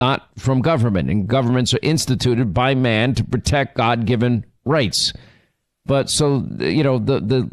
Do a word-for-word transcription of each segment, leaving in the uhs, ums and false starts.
not from government. And governments are instituted by man to protect God-given rights. But so, you know, the the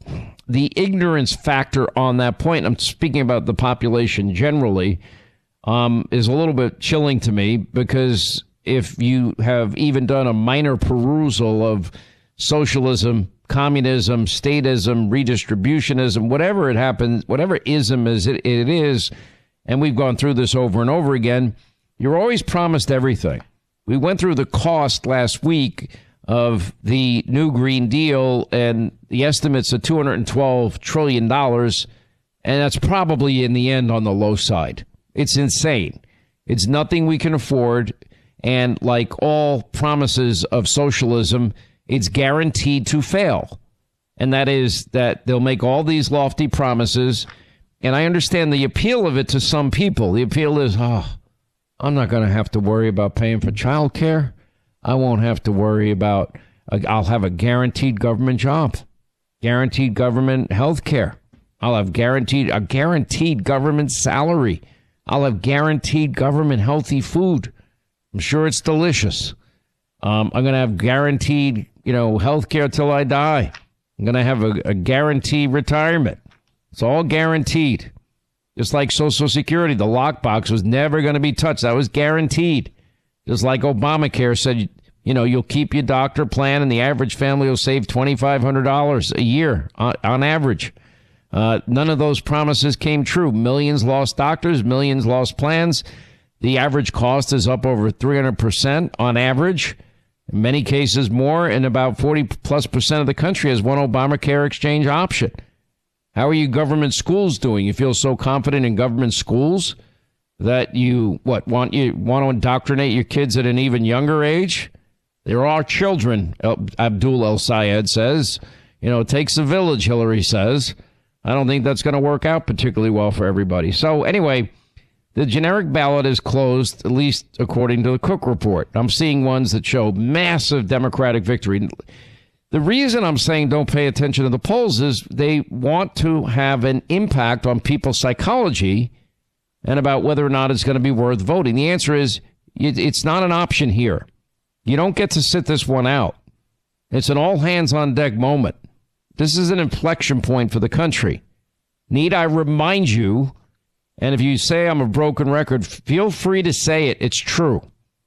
the ignorance factor on that point, I'm speaking about the population generally, um, is a little bit chilling to me, because if you have even done a minor perusal of socialism, communism, statism, redistributionism, whatever it happens, whatever ism is it, it is, and we've gone through this over and over again, you're always promised everything. We went through the cost last week of the new Green Deal, and the estimates of two hundred twelve trillion dollars, and that's probably in the end on the low side. It's insane. It's nothing we can afford, and like all promises of socialism, it's guaranteed to fail. And that is that they'll make all these lofty promises, and I understand the appeal of it to some people. The appeal is, oh, I'm not going to have to worry about paying for child care. I won't have to worry about, uh, I'll have a guaranteed government job, guaranteed government health care. I'll have guaranteed, a guaranteed government salary. I'll have guaranteed government healthy food. I'm sure it's delicious. Um, I'm going to have guaranteed, you know, health care till I die. I'm going to have a, a guaranteed retirement. It's all guaranteed. Just like Social Security, the lockbox was never going to be touched. That was guaranteed. Just like Obamacare said, you know, you'll keep your doctor plan and the average family will save twenty-five hundred dollars a year on, on average. Uh, none of those promises came true. Millions lost doctors, millions lost plans. The average cost is up over three hundred percent on average. In many cases more, and about forty plus percent of the country has one Obamacare exchange option. How are you government schools doing? You feel so confident in government schools that you, what, want you want to indoctrinate your kids at an even younger age? They're our children, Abdul El-Sayed says. You know, it takes a village, Hillary says. I don't think that's going to work out particularly well for everybody. So anyway, the generic ballot is closed, at least according to the Cook report. I'm seeing ones that show massive Democratic victory. The reason I'm saying don't pay attention to the polls is they want to have an impact on people's psychology and about whether or not it's going to be worth voting. The answer is it's not an option here. You don't get to sit this one out. It's an all-hands-on-deck moment. This is an inflection point for the country. Need I remind you, and if you say I'm a broken record, feel free to say it. It's true.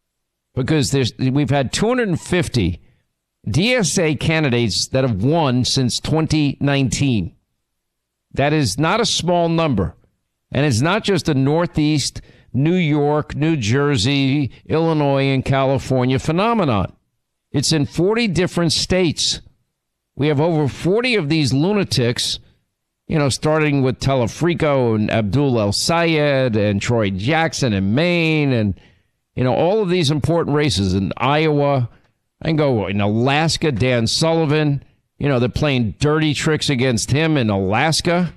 Because there's we've had two hundred fifty D S A candidates that have won since twenty nineteen. That is not a small number. And it's not just a Northeast, New York, New Jersey, Illinois, and California phenomenon. It's in forty different states. We have over forty of these lunatics, you know, starting with Telefrico and Abdul El-Sayed and Troy Jackson in Maine and, you know, all of these important races in Iowa. I can go in Alaska, Dan Sullivan. You know, they're playing dirty tricks against him in Alaska.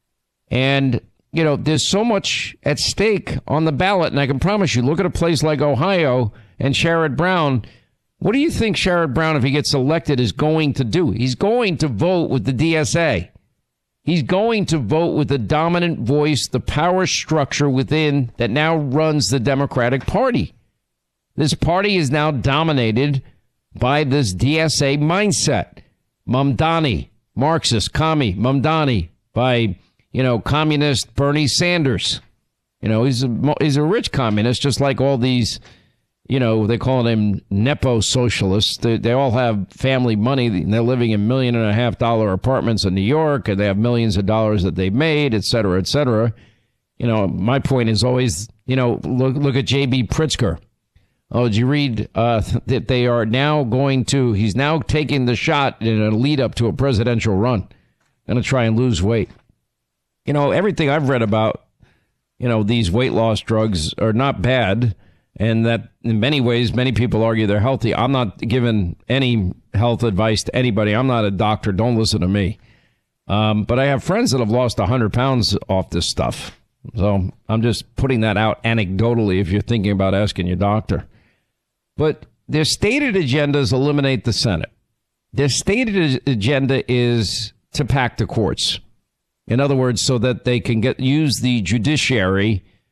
And, you know, there's so much at stake on the ballot. And I can promise you, look at a place like Ohio and Sherrod Brown. What do you think Sherrod Brown, if he gets elected, is going to do? He's going to vote with the D S A. He's going to vote with the dominant voice, the power structure within that now runs the Democratic Party. This party is now dominated by this D S A mindset. Mamdani, Marxist, commie, Mamdani, by, you know, communist Bernie Sanders. You know, he's a, he's a rich communist, just like all these, you know, they call them Nepo socialists. They, they all have family money. And they're living in million and a half dollar apartments in New York, and they have millions of dollars that they've made, et cetera, et cetera. You know, my point is always, you know, look, look at J B Pritzker. Oh, did you read uh, that they are now going to, he's now taking the shot in a lead up to a presidential run, going to try and lose weight. You know, everything I've read about, you know, these weight loss drugs are not bad, and that in many ways, many people argue they're healthy. I'm not giving any health advice to anybody. I'm not a doctor. Don't listen to me. Um, but I have friends that have lost one hundred pounds off this stuff. So I'm just putting that out anecdotally if you're thinking about asking your doctor. But their stated agenda is eliminate the Senate. Their stated agenda is to pack the courts. In other words, so that they can get use the judiciary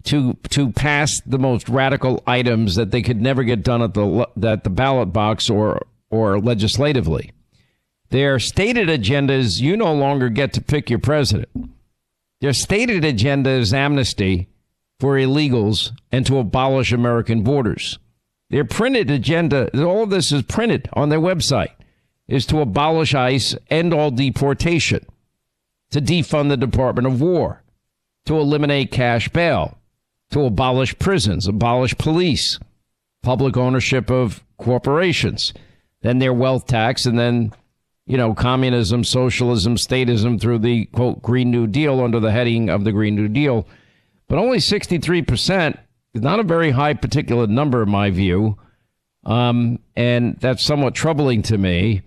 to to pass the most radical items that they could never get done at the at the ballot box or or legislatively. Their stated agenda is you no longer get to pick your president. Their stated agenda is amnesty for illegals and to abolish American borders. Their printed agenda, all of this is printed on their website, is to abolish ICE, end all deportation, to defund the Department of War, to eliminate cash bail, to abolish prisons, abolish police, public ownership of corporations, then their wealth tax, and then, you know, communism, socialism, statism through the, quote, Green New Deal under the heading of the Green New Deal. But only sixty-three percent is not a very high particular number, in my view. Um, and that's somewhat troubling to me.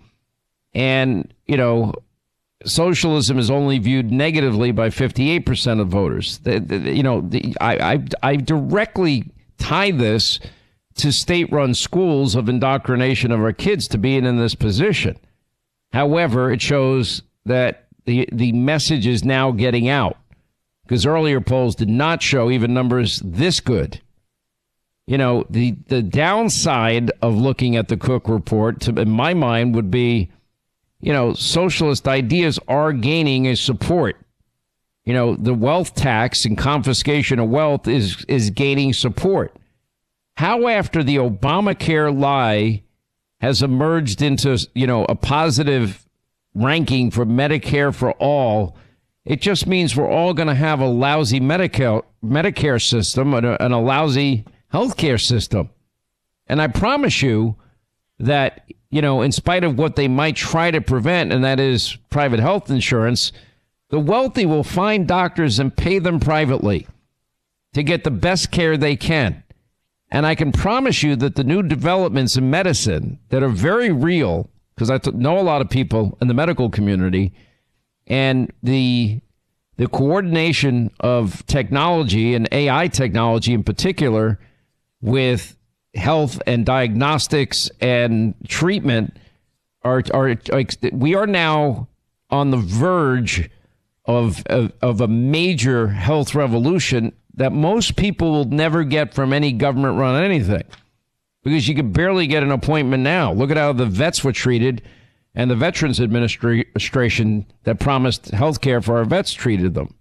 And, you know, socialism is only viewed negatively by fifty-eight percent of voters. The, the, you know, the, I, I, I directly tie this to state-run schools of indoctrination of our kids to being in this position. However, it shows that the the message is now getting out, because earlier polls did not show even numbers this good. You know, the, the downside of looking at the Cook report, to, in my mind, would be, you know, socialist ideas are gaining a support. You know, the wealth tax and confiscation of wealth is is gaining support. How, after the Obamacare lie has emerged into, you know, a positive ranking for Medicare for all, it just means we're all going to have a lousy Medicare Medicare system and a, and a lousy healthcare system. And I promise you that, you know, in spite of what they might try to prevent, and that is private health insurance, the wealthy will find doctors and pay them privately to get the best care they can. And I can promise you that the new developments in medicine that are very real, because I know a lot of people in the medical community, and the the coordination of technology and A I technology in particular with health and diagnostics and treatment are are we are now on the verge of of, of a major health revolution that most people will never get from any government run anything, because you can barely get an appointment now. Look at how the vets were treated, and the Veterans Administration that promised health care for our vets treated them.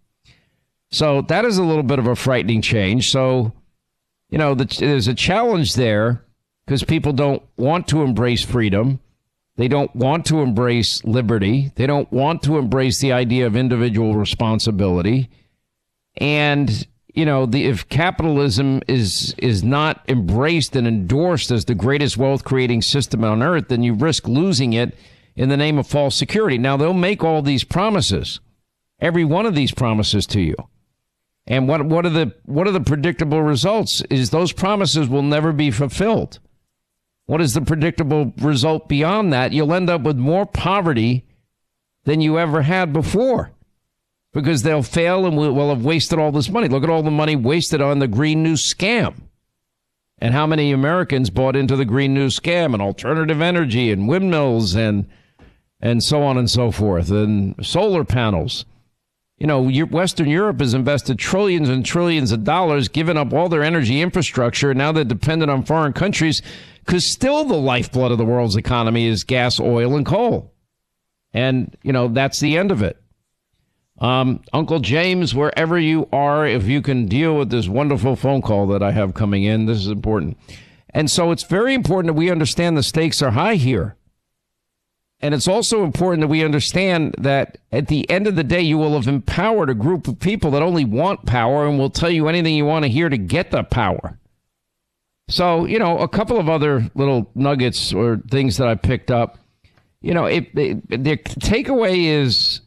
So that is a little bit of a frightening change. So, you know, the, there's a challenge there because people don't want to embrace freedom. They don't want to embrace liberty. They don't want to embrace the idea of individual responsibility. And, you know, the, if capitalism is is not embraced and endorsed as the greatest wealth creating system on earth, then you risk losing it in the name of false security. Now, they'll make all these promises, every one of these promises to you. And what what are the what are the predictable results is those promises will never be fulfilled. What is the predictable result beyond that? You'll end up with more poverty than you ever had before, because they'll fail and will, will have wasted all this money. Look at all the money wasted on the Green New Scam. And how many Americans bought into the Green New Scam and alternative energy and windmills and and so on and so forth, and solar panels. You know, Western Europe has invested trillions and trillions of dollars, given up all their energy infrastructure, and now they're dependent on foreign countries, because still the lifeblood of the world's economy is gas, oil, and coal. And, you know, that's the end of it. Um, Uncle James, wherever you are, if you can deal with this wonderful phone call that I have coming in, this is important. And so it's very important that we understand the stakes are high here. And it's also important that we understand that at the end of the day, you will have empowered a group of people that only want power and will tell you anything you want to hear to get the power. So, you know, a couple of other little nuggets or things that I picked up. You know, it, it, the takeaway is,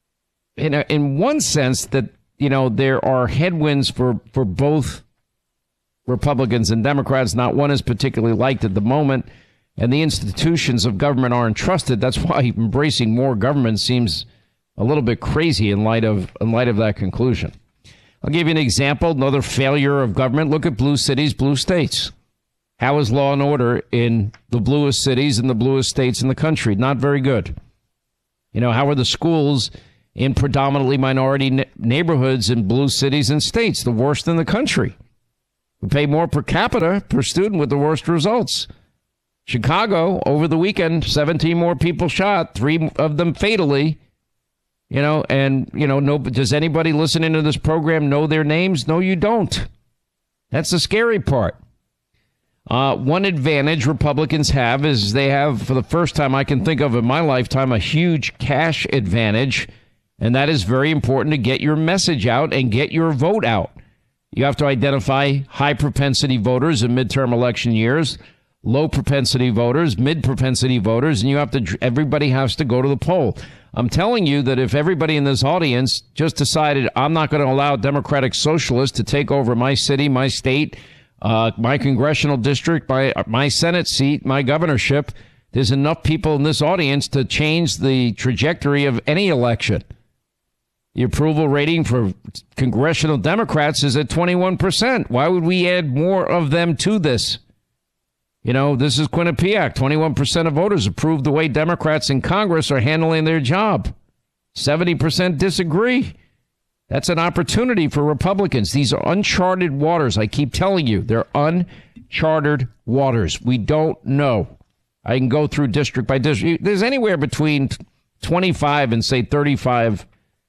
in a, in one sense, that, you know, there are headwinds for, for both Republicans and Democrats. Not one is particularly liked at the moment, and the institutions of government aren't trusted. That's why embracing more government seems a little bit crazy in light of in light of that conclusion. I'll give you an example, another failure of government. Look at blue cities, blue states. How is law and order in the bluest cities and the bluest states in the country? Not very good. You know, how are the schools in predominantly minority ne- neighborhoods in blue cities and states, the worst in the country. We pay more per capita per student with the worst results. Chicago, over the weekend, seventeen more people shot, three of them fatally. You know, and, you know, no, does anybody listening to this program know their names? No, you don't. That's the scary part. Uh, one advantage Republicans have is they have, for the first time I can think of in my lifetime, a huge cash advantage. And that is very important to get your message out and get your vote out. You have to identify high propensity voters in midterm election years, low propensity voters, mid propensity voters, and you have to, everybody has to go to the poll. I'm telling you that if everybody in this audience just decided I'm not going to allow Democratic Socialists to take over my city, my state, uh, my congressional district, my, my Senate seat, my governorship, there's enough people in this audience to change the trajectory of any election. The approval rating for congressional Democrats is at twenty-one percent. Why would we add more of them to this? You know, this is Quinnipiac. twenty-one percent of voters approve the way Democrats in Congress are handling their job. seventy percent disagree. That's an opportunity for Republicans. These are uncharted waters. I keep telling you, they're uncharted waters. We don't know. I can go through district by district. There's anywhere between twenty-five and, say, thirty-five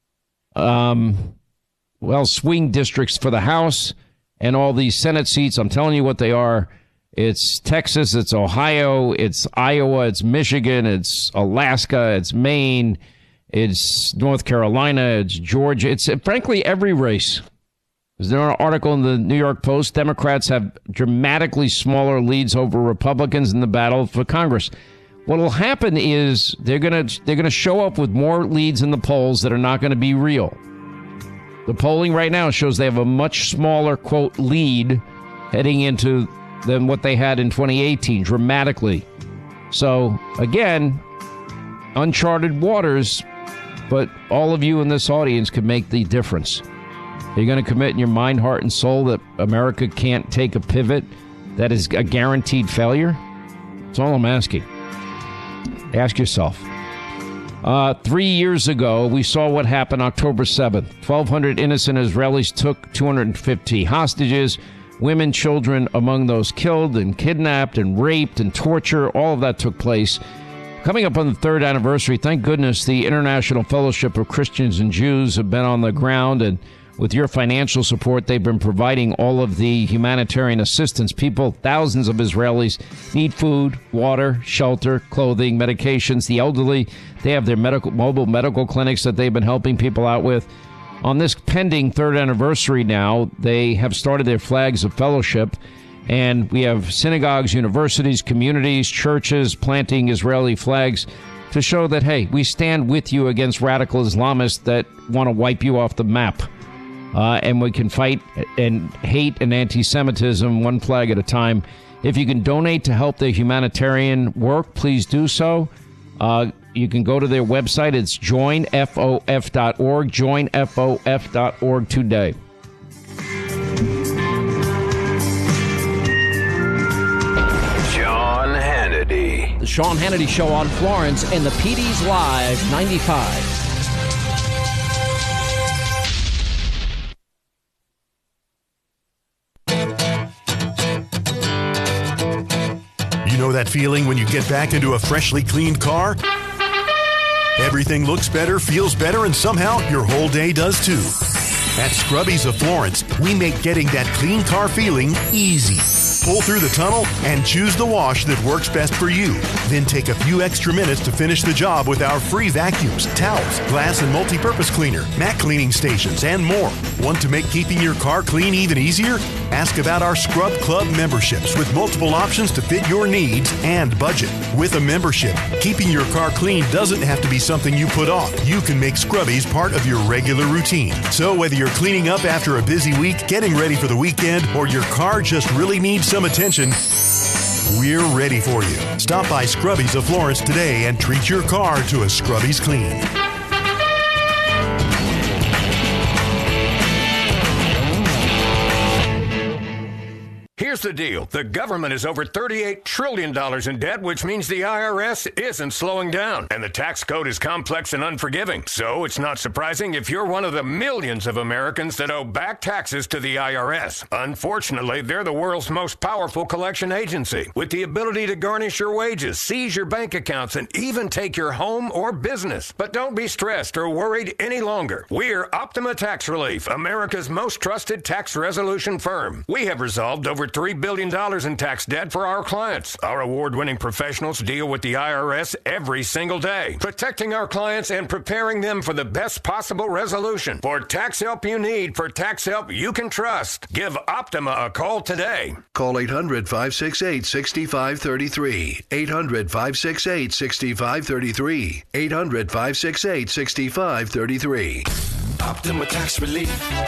um, well, swing districts for the House and all these Senate seats. I'm telling you what they are. It's Texas, it's Ohio, it's Iowa, it's Michigan, it's Alaska, it's Maine, it's North Carolina, it's Georgia. It's frankly every race. Is there an article in the New York Post? Democrats have dramatically smaller leads over Republicans in the battle for Congress. What will happen is they're going to they're going to show up with more leads in the polls that are not going to be real. The polling right now shows they have a much smaller, quote, lead heading into than what they had in twenty eighteen, dramatically. So, again, uncharted waters, but all of you in this audience can make the difference. Are you going to commit in your mind, heart, and soul that America can't take a pivot that is a guaranteed failure? That's all I'm asking. Ask yourself. Uh, three years ago, we saw what happened October seventh. twelve hundred innocent Israelis took two hundred fifty hostages. Women, children among those killed and kidnapped and raped and torture. All of that took place. Coming up on the third anniversary, thank goodness the International Fellowship of Christians and Jews have been on the ground, and with your financial support, they've been providing all of the humanitarian assistance. People, thousands of Israelis need food, water, shelter, clothing, medications. The elderly, they have their medical mobile medical clinics that they've been helping people out with. On this pending third anniversary now, they have started their flags of fellowship, and we have synagogues, universities, communities, churches planting Israeli flags to show that, hey, we stand with you against radical Islamists that want to wipe you off the map. Uh, and we can fight and hate and anti-Semitism one flag at a time. If you can donate to help the humanitarian work, please do so. Uh, you can go to their website. It's join f o f dot org, join f o f dot org today. Sean Hannity. The Sean Hannity Show on Florence and the P D's Live ninety-five. You know that feeling when you get back into a freshly cleaned car? Everything looks better, feels better, and somehow your whole day does too. At Scrubbies of Florence, we make getting that clean car feeling easy. Pull through the tunnel and choose the wash that works best for you. Then take a few extra minutes to finish the job with our free vacuums, towels, glass and multi-purpose cleaner, mat cleaning stations, and more. Want to make keeping your car clean even easier? Ask about our Scrub Club memberships with multiple options to fit your needs and budget. With a membership, keeping your car clean doesn't have to be something you put off. You can make Scrubbies part of your regular routine. So whether you're cleaning up after a busy week, getting ready for the weekend, or your car just really needs some attention, we're ready for you. Stop by Scrubbies of Florence today and treat your car to a Scrubbies clean. Here's the deal. The government is over thirty-eight trillion dollars in debt, which means the I R S isn't slowing down. And the tax code is complex and unforgiving. So it's not surprising if you're one of the millions of Americans that owe back taxes to the I R S. Unfortunately, they're the world's most powerful collection agency, with the ability to garnish your wages, seize your bank accounts, and even take your home or business. But don't be stressed or worried any longer. We're Optima Tax Relief, America's most trusted tax resolution firm. We have resolved over three billion dollars in tax debt for our clients. Our award-winning professionals deal with the I R S every single day, protecting our clients and preparing them for the best possible resolution. For tax help you need, for tax help you can trust, give Optima a call today. Call eight hundred, five six eight, six five three three. eight hundred, five six eight, six five three three. eight hundred, five six eight, six five three three. Optima Tax Relief.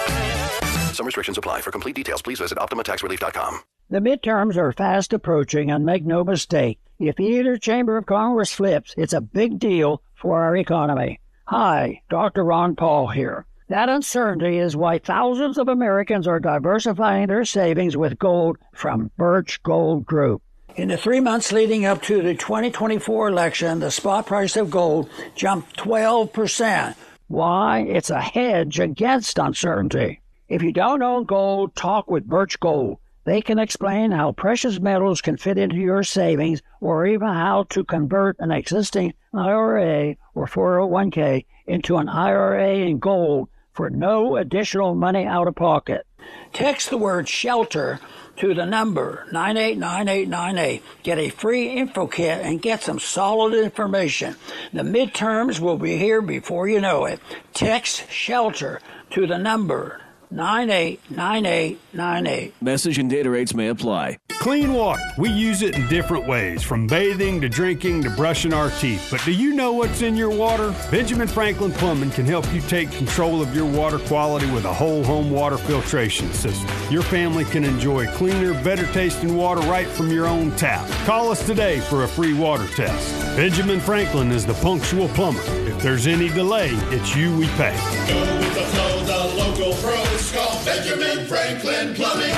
Some restrictions apply. For complete details, please visit optima tax relief dot com. The midterms are fast approaching, and make no mistake, if either chamber of Congress flips, it's a big deal for our economy. Hi, Doctor Ron Paul here. That uncertainty is why thousands of Americans are diversifying their savings with gold from Birch Gold Group. In the three months leading up to the twenty twenty-four election, the spot price of gold jumped twelve percent. Why? It's a hedge against uncertainty. If you don't own gold, talk with Birch Gold. They can explain how precious metals can fit into your savings, or even how to convert an existing I R A or four oh one k into an I R A in gold for no additional money out of pocket. Text the word SHELTER to the number nine eight nine eight nine eight. Get a free info kit and get some solid information. The midterms will be here before you know it. Text SHELTER to the number nine eight nine eight nine eight. Message and data rates may apply. Clean water. We use it in different ways, from bathing to drinking to brushing our teeth. But do you know what's in your water? Benjamin Franklin Plumbing can help you take control of your water quality with a whole home water filtration system. Your family can enjoy cleaner, better tasting water right from your own tap. Call us today for a free water test. Benjamin Franklin is the punctual plumber. If there's any delay, it's you we pay. Go with the flow, the local pros. Call Benjamin Franklin Plumbing.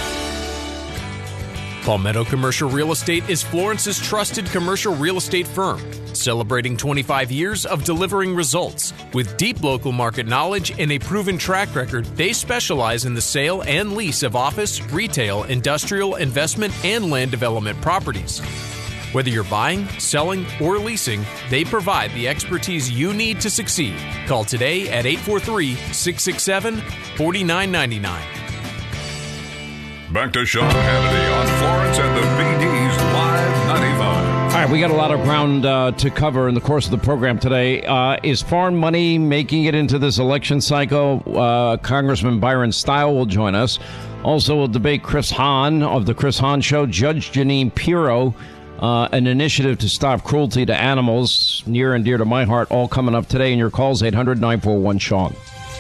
Palmetto Commercial Real Estate is Florence's trusted commercial real estate firm, celebrating twenty-five years of delivering results. With deep local market knowledge and a proven track record, they specialize in the sale and lease of office, retail, industrial, investment, and land development properties. Whether you're buying, selling, or leasing, they provide the expertise you need to succeed. Call today at eight four three, six six seven, four nine nine nine. Back to Sean Hannity on Florence and the B D's Live ninety-five. All right, we got a lot of ground uh, to cover in the course of the program today. Uh, is foreign money making it into this election cycle? Uh, Congressman Byron Style will join us. Also, we'll debate Chris Hahn of The Chris Hahn Show, Judge Jeanine Pirro, uh, an initiative to stop cruelty to animals, near and dear to my heart, all coming up today in your calls, eight hundred, nine four one, Sean.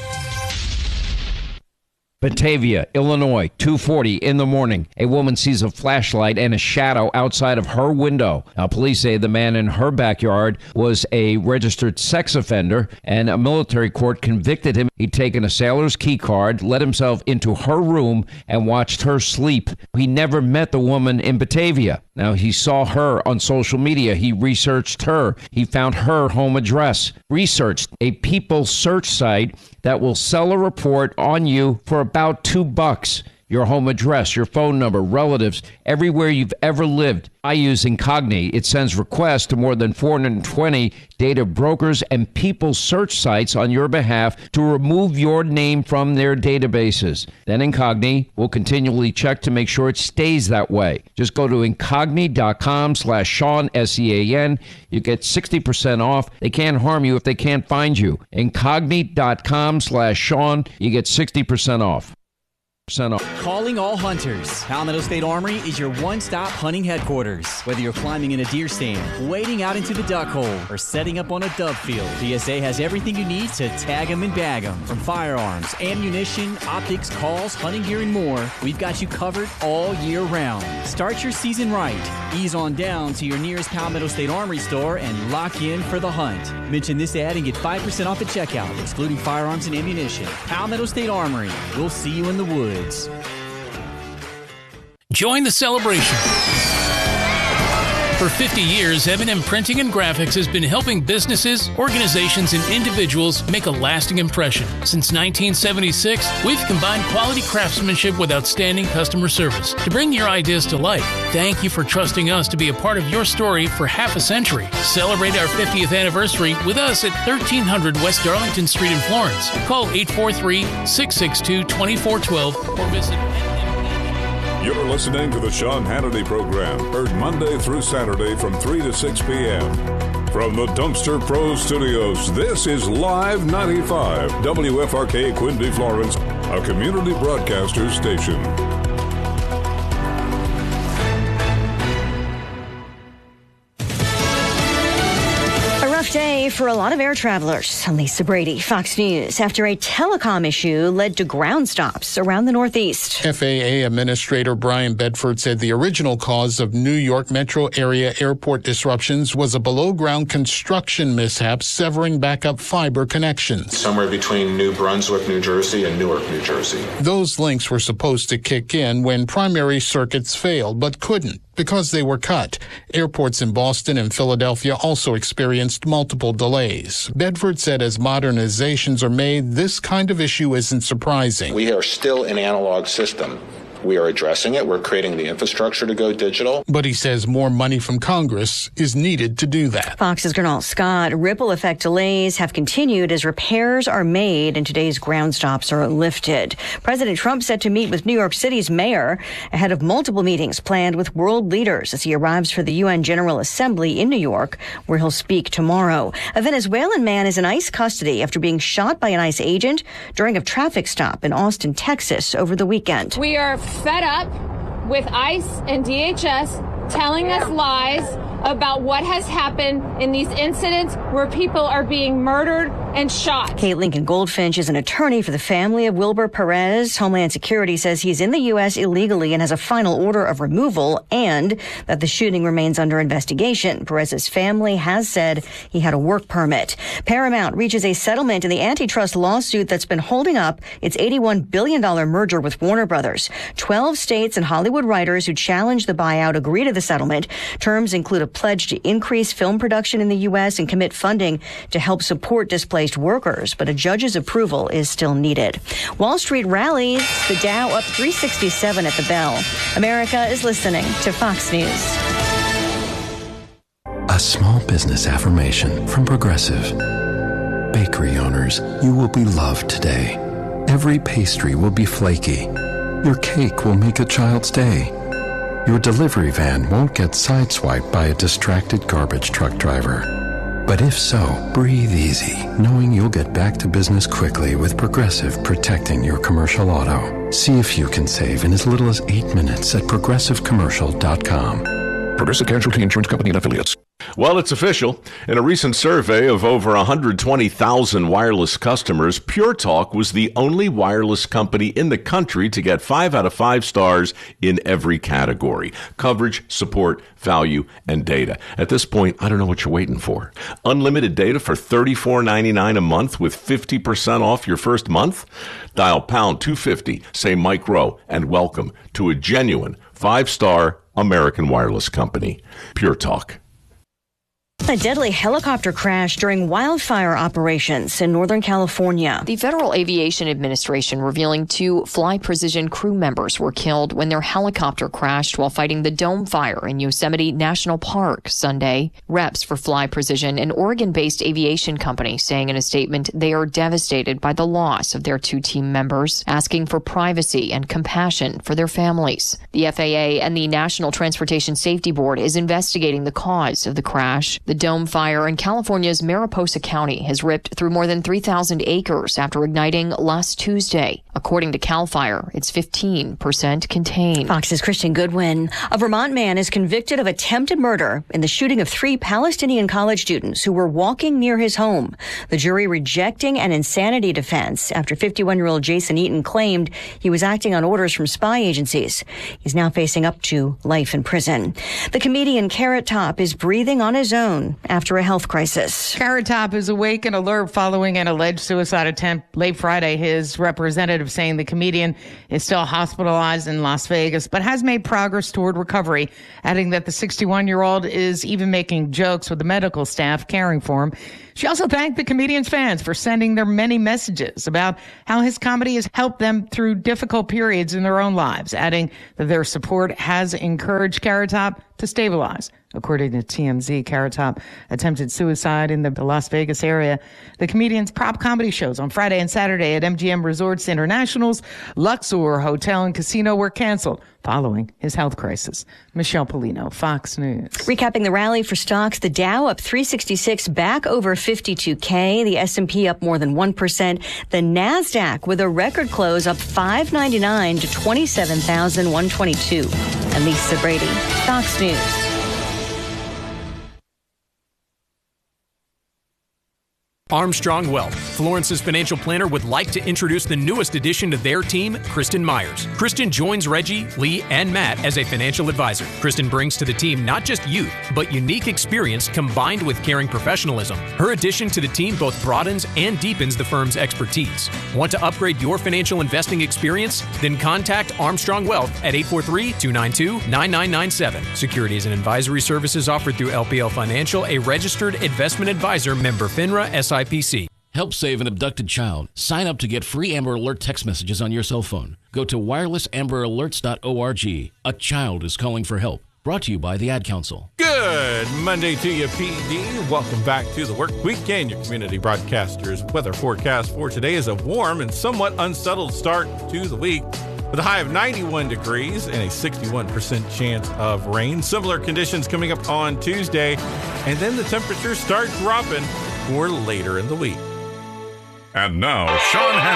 Batavia, Illinois, two forty in the morning. A woman sees a flashlight and a shadow outside of her window. Now, police say the man in her backyard was a registered sex offender, and a military court convicted him. He'd taken a sailor's key card, let himself into her room, and watched her sleep. He never met the woman in Batavia. Now, he saw her on social media. He researched her. He found her home address. Researched a people search site that will sell a report on you for about two bucks. Your home address, your phone number, relatives, everywhere you've ever lived. I use Incogni. It sends requests to more than four hundred twenty data brokers and people search sites on your behalf to remove your name from their databases. Then Incogni will continually check to make sure it stays that way. Just go to incogni.com slash Sean, S E A N. You get sixty percent off. They can't harm you if they can't find you. Incogni.com slash Sean. You get sixty percent off. Calling all hunters. Palmetto State Armory is your one-stop hunting headquarters. Whether you're climbing in a deer stand, wading out into the duck hole, or setting up on a dove field, P S A has everything you need to tag 'em and bag 'em. From firearms, ammunition, optics, calls, hunting gear, and more, we've got you covered all year round. Start your season right. Ease on down to your nearest Palmetto State Armory store and lock in for the hunt. Mention this ad and get five percent off at checkout, excluding firearms and ammunition. Palmetto State Armory. We'll see you in the woods. Join the celebration. For fifty years, M and M Printing and Graphics has been helping businesses, organizations, and individuals make a lasting impression. Since nineteen seventy-six, we've combined quality craftsmanship with outstanding customer service to bring your ideas to life. Thank you for trusting us to be a part of your story for half a century. Celebrate our fiftieth anniversary with us at thirteen hundred West Darlington Street in Florence. Call eight four three, six six two, two four one two or visit You're listening to the Sean Hannity Program, heard Monday through Saturday from three to six p.m. From the Dumpster Pro Studios, this is Live ninety-five, W F R K Quinby, Florence, a community broadcaster station. Day for a lot of air travelers. I'm Lisa Brady, Fox News. After a telecom issue led to ground stops around the Northeast. F A A Administrator Brian Bedford said the original cause of New York metro area airport disruptions was a below-ground construction mishap severing backup fiber connections. Somewhere between New Brunswick, New Jersey and Newark, New Jersey. Those links were supposed to kick in when primary circuits failed, but couldn't because they were cut. Airports in Boston and Philadelphia also experienced multiple delays. Bedford said as modernizations are made, this kind of issue isn't surprising. We are still an analog system. We are addressing it. We're creating the infrastructure to go digital. But he says more money from Congress is needed to do that. Fox's Gernal Scott. Ripple effect delays have continued as repairs are made and today's ground stops are lifted. President Trump set to meet with New York City's mayor ahead of multiple meetings planned with world leaders as he arrives for the U N General Assembly in New York, where he'll speak tomorrow. A Venezuelan man is in ICE custody after being shot by an ICE agent during a traffic stop in Austin, Texas over the weekend. We are fed up with ICE and D H S telling us lies about what has happened in these incidents where people are being murdered and shot. Kate Lincoln Goldfinch is an attorney for the family of Wilbur Perez. Homeland Security says he's in the U S illegally and has a final order of removal and that the shooting remains under investigation. Perez's family has said he had a work permit. Paramount reaches a settlement in the antitrust lawsuit that's been holding up its eighty-one billion dollars merger with Warner Brothers. Twelve states and Hollywood writers who challenged the buyout agree to the settlement. Terms include a pledge to increase film production in the U S and commit funding to help support displaced workers, but a judge's approval is still needed. Wall Street rallies, the Dow up three sixty-seven at the bell. America is listening to Fox News. A small business affirmation from Progressive. Bakery owners, you will be loved today. Every pastry will be flaky. Your cake will make a child's day. Your delivery van won't get sideswiped by a distracted garbage truck driver. But if so, breathe easy, knowing you'll get back to business quickly with Progressive protecting your commercial auto. See if you can save in as little as eight minutes at progressive commercial dot com. Progressive Casualty Insurance Company and Affiliates. Well, it's official. In a recent survey of over one hundred twenty thousand wireless customers, Pure Talk was the only wireless company in the country to get five out of five stars in every category: coverage, support, value, and data. At this point, I don't know what you're waiting for. Unlimited data for thirty-four ninety-nine a month with fifty percent off your first month? Dial pound two fifty, say Mike Rowe, and welcome to a genuine five-star American wireless company. Pure Talk. A deadly helicopter crash during wildfire operations in Northern California. The Federal Aviation Administration revealing two Fly Precision crew members were killed when their helicopter crashed while fighting the Dome Fire in Yosemite National Park Sunday. Reps for Fly Precision, an Oregon-based aviation company, saying in a statement they are devastated by the loss of their two team members, asking for privacy and compassion for their families. The F A A and the National Transportation Safety Board is investigating the cause of the crash. The Dome Fire in California's Mariposa County has ripped through more than three thousand acres after igniting last Tuesday. According to CAL FIRE, it's fifteen percent contained. Fox's Christian Goodwin. A Vermont man is convicted of attempted murder in the shooting of three Palestinian college students who were walking near his home. The jury rejecting an insanity defense after fifty-one-year-old Jason Eaton claimed he was acting on orders from spy agencies. He's now facing up to life in prison. The comedian Carrot Top is breathing on his own after a health crisis. Carrot Top is awake and alert following an alleged suicide attempt late Friday. His representative representative saying the comedian is still hospitalized in Las Vegas, but has made progress toward recovery, adding that the sixty-one-year-old is even making jokes with the medical staff caring for him. She also thanked the comedian's fans for sending their many messages about how his comedy has helped them through difficult periods in their own lives, adding that their support has encouraged Carrot Top to stabilize. According to T M Z, Carrot Top attempted suicide in the Las Vegas area. The comedian's prop comedy shows on Friday and Saturday at M G M Resorts International's Luxor Hotel and Casino were canceled following his health crisis. Michelle Polino, Fox News. Recapping the rally for stocks, the Dow up three sixty-six, back over fifty-two K. The S and P up more than one percent. The NASDAQ with a record close up five ninety-nine to twenty-seven thousand one hundred twenty-two. And Lisa Brady, Fox News. Armstrong Wealth, Florence's financial planner, would like to introduce the newest addition to their team, Kristen Myers. Kristen joins Reggie, Lee, and Matt as a financial advisor. Kristen brings to the team not just youth, but unique experience combined with caring professionalism. Her addition to the team both broadens and deepens the firm's expertise. Want to upgrade your financial investing experience? Then contact Armstrong Wealth at eight four three, two nine two, nine nine nine seven. Securities and advisory services offered through L P L Financial, a registered investment advisor, member FINRA, S I P C. Help save an abducted child. Sign up to get free Amber Alert text messages on your cell phone. Go to wireless amber alerts dot org. A child is calling for help. Brought to you by the Ad Council. Good Monday to you, P D. Welcome back to the Work Weekend. Your community broadcasters weather forecast for today is a warm and somewhat unsettled start to the week, with a high of ninety-one degrees and a sixty-one percent chance of rain. Similar conditions coming up on Tuesday, and then the temperatures start dropping for later in the week. And now, Sean Hannity.